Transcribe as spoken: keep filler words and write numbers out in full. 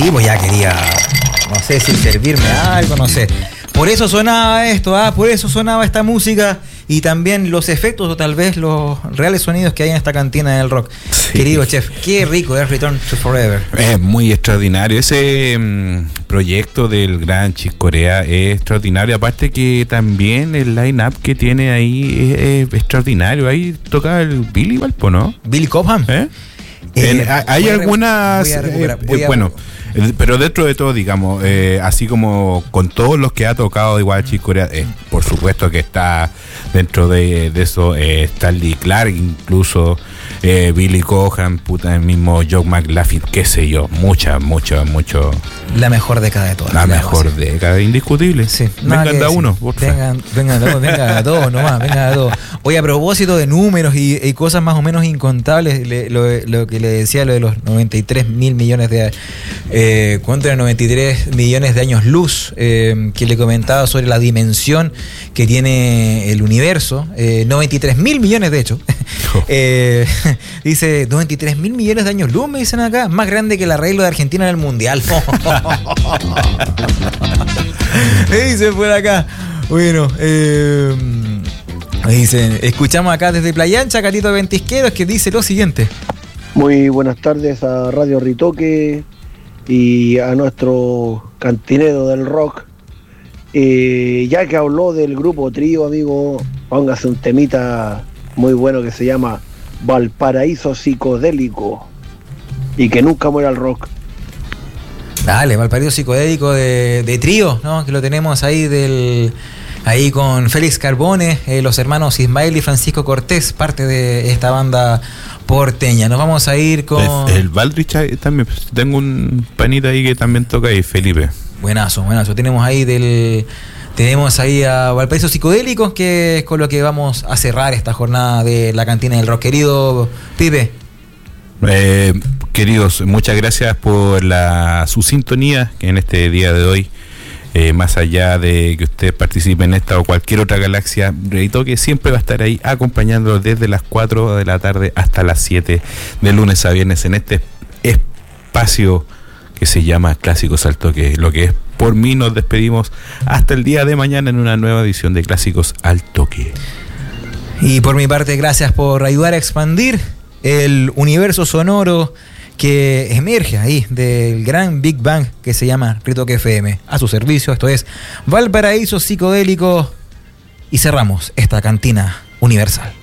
tipo ya quería, no sé si servirme algo, no sé. Por eso sonaba esto, ¿ah? Por eso sonaba esta música y también los efectos o tal vez los reales sonidos que hay en esta cantina del rock. Sí. Querido chef, qué rico es Return to Forever. Es muy extraordinario. Ese mmm, proyecto del gran Chick Corea es extraordinario. Aparte que también el line-up que tiene ahí es, es extraordinario. Ahí toca el Billy Valpo, ¿no? Billy Cobham. ¿Eh? Eh, en, hay algunas... Voy a recuperar, eh, voy a... Bueno... Pero dentro de todo, digamos, eh, así como con todos los que ha tocado igual Chick Corea, eh, por supuesto que está dentro de, de eso eh, Stanley Clark, incluso eh, Billy Cobham, puta, el mismo Joe McLaughlin, qué sé yo, mucha, mucha, mucho. La mejor década de todas. La mejor así. década, indiscutible. Sí, vengan de a uno, por favor. Vengan, vengan de a vengan a todos nomás, vengan a todos. Oye, a propósito de números y, y cosas más o menos incontables, le, lo, lo que le decía, lo de los noventa y tres mil millones de... Eh, ¿Cuánto eran noventa y tres millones de años luz? Eh, que le comentaba sobre la dimensión que tiene el universo. Eh, noventa y tres mil millones, de hecho. Oh. eh, dice, noventa y tres mil millones de años luz, me dicen acá. Más grande que el arreglo de Argentina en el Mundial. Me dicen por acá. Bueno, eh, me dicen, escuchamos acá desde Playa Ancha, Catito Ventisqueros, que dice lo siguiente. Muy buenas tardes a Radio Ritoque y a nuestro cantinero del rock. Eh, ya que habló del grupo Trío, amigo, póngase un temita muy bueno que se llama Valparaíso Psicodélico y que nunca muera el rock. Dale, Valparaíso Psicodélico de, de Trío, ¿no? Que lo tenemos ahí del ahí con Félix Carbone, eh, los hermanos Ismael y Francisco Cortés, parte de esta banda porteña. Nos vamos a ir con... El, el Valdrich también, tengo un panita ahí que también toca ahí, Felipe. Buenazo, buenazo. Tenemos ahí del... Tenemos ahí a Valparaíso Psicodélicos, que es con lo que vamos a cerrar esta jornada de la cantina del rock. Querido Pipe. Eh, queridos, muchas gracias por la su sintonía en este día de hoy. Eh, más allá de que usted participe en esta o cualquier otra galaxia, Ritoque siempre va a estar ahí acompañándolos desde las cuatro de la tarde hasta las siete de lunes a viernes en este espacio que se llama Clásicos al Toque. Lo que es, por mí nos despedimos hasta el día de mañana en una nueva edición de Clásicos al Toque. Y por mi parte, gracias por ayudar a expandir el universo sonoro que emerge ahí del gran Big Bang que se llama Ritoque F M. A su servicio, esto es Valparaíso Psicodélico, y cerramos esta cantina universal.